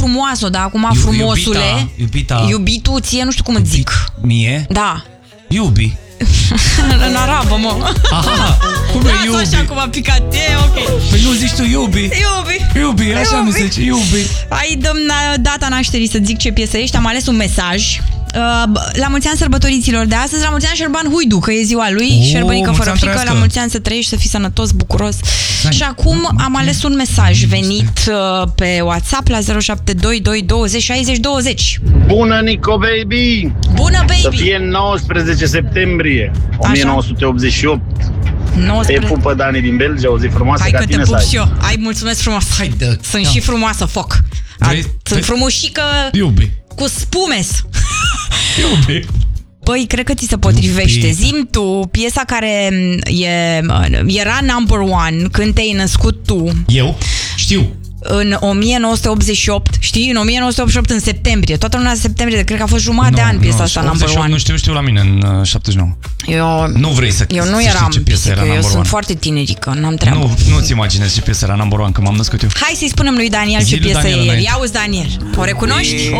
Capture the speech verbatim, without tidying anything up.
frumoasă, dar acum Iu- frumosule. Iubita, iubita. Iubitul ție, nu știu cum îți zic. Mie? Da. Iubi. În arabă, mă. Aha, cum e iubi? Lasă așa cum a picat, e ok. Păi nu zici tu iubi? Iubi. Iubi, așa Iubi. mi se zice, iubi. Hai, dăm data nașterii să zic ce piesă ești. Am ales un mesaj. La mulți ani sărbătoriților de astăzi, la mulți ani Șerban Huidu, că e ziua lui. Oh, Șerbănică fără frică, trăiască. la mulți ani să trăiești, să fii sănătos, bucuros. Hai. Și acum am ales un mesaj venit uh, pe WhatsApp la zero șapte doi doi douăzeci șaizeci douăzeci. Bună, Nico Baby! Bună, Să baby! fie nouăsprezece septembrie o mie nouă sute optzeci și opt. Te nouăsprezece. pupă Dani din Belgia, o zi frumoasă. Hai ca că te tine pup să și ai. eu. Hai, mulțumesc frumos. Hai, dă. Sunt Da. și frumoasă, foc. Vrei- Sunt vrei- frumușică Iubi. cu spumes. Iubi. Păi, cred că ți se potrivește. Iubi. Zim tu, piesa care e, era number one când te-ai născut tu Eu? Știu. în o mie nouă sute optzeci și opt, știi? În o mie nouă sute optzeci și opt în septembrie. Toată luna de septembrie, cred că a fost jumătate de Nu, an piesa nu, asta number optzeci și opt one. Nu știu, știu la mine în uh, șaptezeci și nouă. Eu, Nu vrei să eu să nu știi eram ce piesă pisică, era eu number sunt one. foarte tinerică, n-am treabă. Nu, nu-ți imaginezi ce piesă era number one, că m-am născut eu. Hai să-i spunem lui Daniel Zi ce lui piesă Daniel e el. înainte. Ia uzi, Daniel. O recunoști?